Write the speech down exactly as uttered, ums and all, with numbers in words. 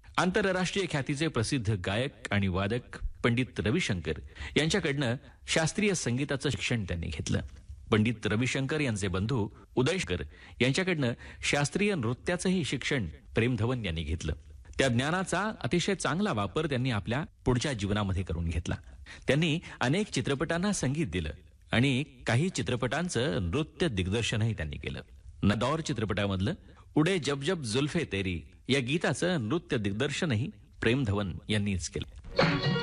आंतरराष्ट्रीय ख्यातीचे प्रसिद्ध गायक आणि वादक पंडित रविशंकर यांच्याकडनं शास्त्रीय संगीताचं शिक्षण त्यांनी घेतलं. पंडित रविशंकर यांचे बंधू उदयशंकर यांच्याकडनं शास्त्रीय नृत्याचंही शिक्षण प्रेम धवन यांनी घेतलं. त्या ज्ञानाचा अतिशय चांगला वापर त्यांनी आपल्या पुढच्या जीवनामध्ये करून घेतला. त्यांनी अनेक चित्रपटांना संगीत दिलं आणि काही चित्रपटांचं नृत्य दिग्दर्शनही त्यांनी केलं. नदौर चित्रपटामधलं उडे जब जब जुल्फे तेरी या गीताचं नृत्य दिग्दर्शनही प्रेम धवन यांनीच केलं.